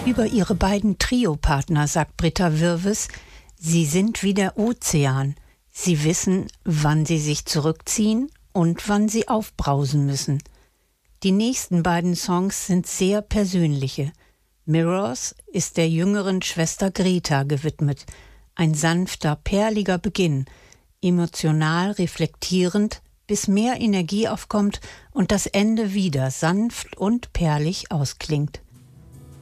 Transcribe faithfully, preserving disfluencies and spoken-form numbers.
Über ihre beiden Trio-Partner sagt Britta Wirves, sie sind wie der Ozean. Sie wissen, wann sie sich zurückziehen und wann sie aufbrausen müssen. Die nächsten beiden Songs sind sehr persönliche. Mirrors ist der jüngeren Schwester Greta gewidmet. Ein sanfter, perliger Beginn, emotional reflektierend, bis mehr Energie aufkommt und das Ende wieder sanft und perlig ausklingt.